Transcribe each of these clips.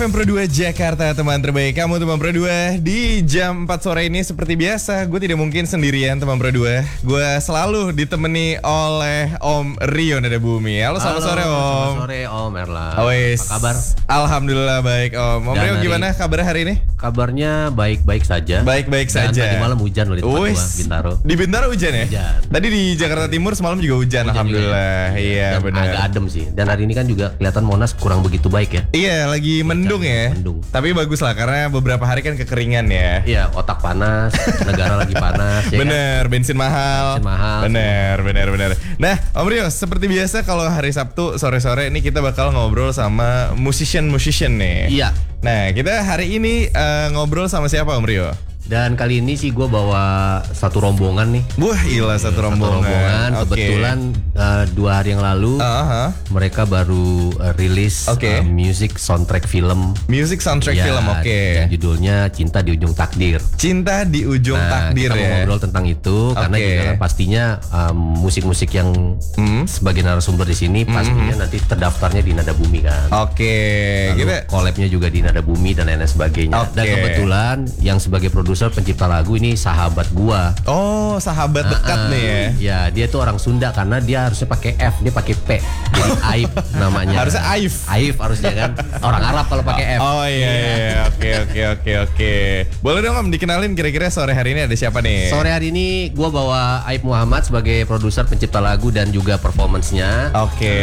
FM Pro 2 Jakarta, teman terbaik kamu teman Pro 2. Di jam 4 sore ini seperti biasa, gue tidak mungkin sendirian teman Pro 2. Gue selalu ditemani oleh Om Rio Nada Bumi. Halo, selamat sore Om. Selamat sore Om Erla. Apa kabar? Alhamdulillah baik Om. Om Rio gimana kabar hari ini? Kabarnya baik-baik saja. Baik-baik saja. Tadi malam hujan loh di tempat gua, Bintaro. Di Bintaro hujan ya? Hujan. Tadi di Jakarta Timur semalam juga hujan alhamdulillah. Iya benar. Agak adem sih. Dan hari ini kan juga kelihatan Monas kurang begitu baik ya. Iya, lagi mendung ya. Mendung. Tapi bagus lah karena beberapa hari kan kekeringan ya. Iya, otak panas, negara lagi panas. Ya Bener, kan? Bensin mahal. Bener. Nah, Om Rio, seperti biasa kalau hari Sabtu sore-sore ini kita bakal ngobrol sama musician nih. Iya. Nah, kita hari ini ngobrol sama siapa Om Rio? Dan kali ini sih gue bawa satu rombongan nih. Wah, gila satu rombongan. Kebetulan 2 hari yang lalu mereka baru rilis music soundtrack film. Music soundtrack film, Yang judulnya Cinta di Ujung Takdir. Cinta di Ujung Takdir kita ya. Kita ngobrol tentang itu karena juga kan pastinya musik-musik yang sebagai narasumber di sini pastinya nanti terdaftarnya di Nada Bumi kan. Lalu collabnya juga di Nada Bumi dan lain-lain sebagainya. Dan kebetulan yang sebagai produser pencipta lagu ini sahabat gua. Oh, sahabat dekat nih ya. Ya, dia tuh orang Sunda karena dia harusnya pakai F, dia pakai P. Jadi Aif namanya. Harusnya Aif. Aif harusnya kan. Orang Arab kalau pakai F. Oh iya. Oke. Boleh dong Om dikenalin kira-kira sore hari ini ada siapa nih? Sore hari ini gua bawa Aif Muhammad sebagai produser pencipta lagu dan juga performance-nya.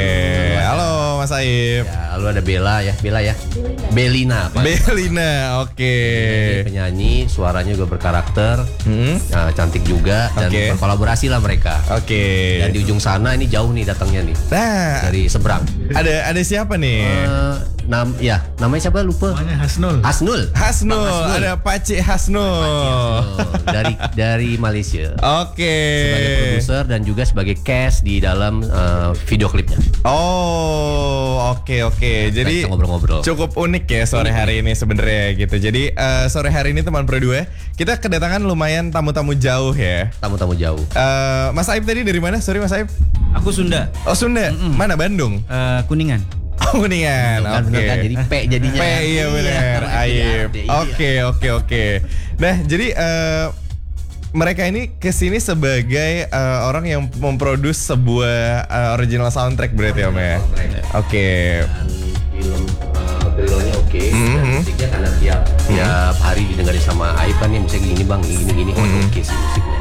Halo Mas Aif. Ya, lalu ada Bella ya. Belina. Oke. Penyanyi, suaranya juga berkarakter, cantik juga dan berkolaborasi lah mereka. Dan di ujung sana ini jauh nih datangnya nih. Nah, dari seberang. Ada siapa nih? Namanya siapa lupa? Namanya Hasnul. Ada Pace Hasnul. Dari Malaysia. Sebagai produser dan juga sebagai cast di dalam video klipnya. Oke. Jadi ngobrol-ngobrol. Cukup unik ya sore hari ini sebenarnya gitu. Jadi sore hari ini teman Pro 2 kita kedatangan lumayan tamu-tamu jauh ya. Tamu-tamu jauh. Mas Aib tadi dari mana? Sorry Mas Aib. Aku Sunda. Oh Sunda. Mana Bandung? Kuningan. Kuningan. Oke. Jadi P jadinya. P iya benar. Aib. Oke. Nah jadi mereka ini kesini sebagai orang yang memproduce sebuah original soundtrack berarti Om ya. Oke. Film materialnya dan musiknya karena tiap hari didengarin sama Aib kan nih musik gini bang, gini oke sih musiknya.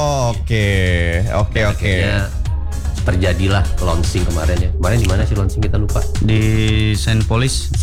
Oke. Terjadilah launching kemarin ya. Kemarin di mana sih launching kita lupa? Di Cinepolis.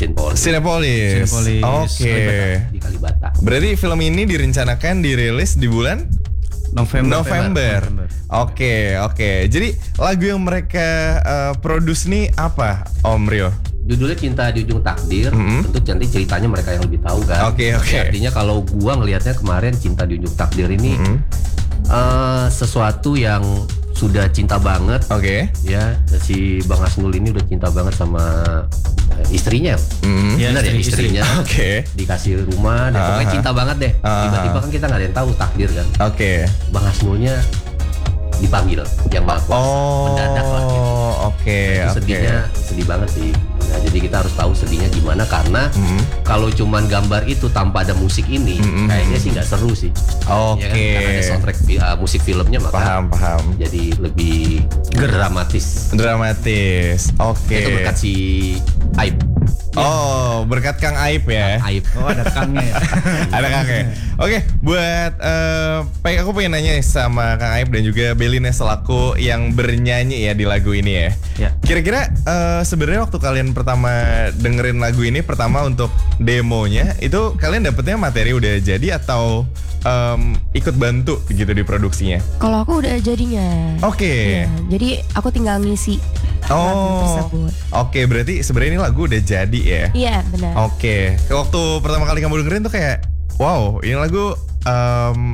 Oke. Di Kalibata. Berarti film ini direncanakan dirilis di bulan November. Oke. Jadi lagu yang mereka produce nih apa Om Rio? Judulnya Cinta di Ujung Takdir. Tentu nanti ceritanya mereka yang lebih tahu kan. Oke. Artinya kalau gua ngelihatnya kemarin Cinta di Ujung Takdir ini sesuatu yang sudah cinta banget. Ya, si Bang Hasnul ini udah cinta banget sama istrinya. Benar ya istrinya. Dikasih rumah dan pokoknya cinta banget deh. Tiba-tiba kan kita nggak ada yang tahu takdir kan. Bang Hasnulnya dipanggil yang Maha Kuasa mendadak lah. Sedihnya sedih banget sih. Nah, jadi kita harus tahu sedihnya gimana karena kalau cuman gambar itu tanpa ada musik ini kayaknya sih nggak seru sih. Ya kan? Karena ada soundtrack musik filmnya maka paham. Jadi lebih dramatis. Itu berkat si Aib. Berkat Kang Aib ya. Aib. Ada Kangnya ya. Ada Kangnya. Oke, buat aku pengen nanya sama Kang Aib dan juga Belina selaku yang bernyanyi ya di lagu ini ya. Kira-kira sebenarnya waktu kalian pertama dengerin lagu ini pertama untuk demonya itu kalian dapetnya materi udah jadi atau ikut bantu gitu di produksinya? Kalau aku udah jadinya. Jadi aku tinggal ngisi lagu tersebut. Berarti sebenarnya ini lagu udah jadi ya? Iya benar. Waktu pertama kali kamu dengerin tuh kayak wow ini lagu